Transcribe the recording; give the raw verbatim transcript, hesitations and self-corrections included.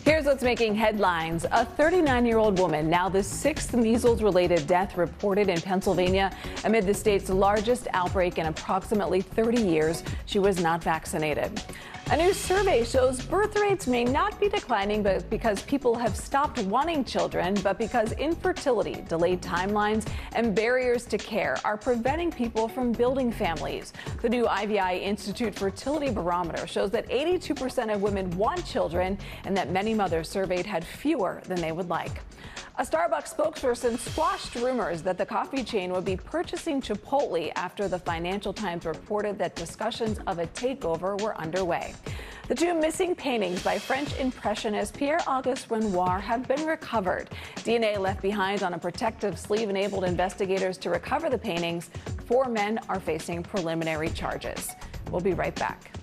Here's what's making headlines. A thirty-nine-year-old woman, now the sixth measles-related death reported in Pennsylvania amid the state's largest outbreak in approximately thirty years. She was not vaccinated. A new survey shows birth rates may not be declining but because people have stopped wanting children, but because infertility, delayed timelines, and barriers to care are preventing people from building families. The new I V I Institute Fertility Barometer shows that eighty-two percent of women want children and that many mothers surveyed had fewer than they would like. A Starbucks spokesperson squashed rumors that the coffee chain would be purchasing Chipotle after the Financial Times reported that discussions of a takeover were underway. The two missing paintings by French impressionist Pierre-Auguste Renoir have been recovered. D N A left behind on a protective sleeve enabled investigators to recover the paintings. Four men are facing preliminary charges. We'll be right back.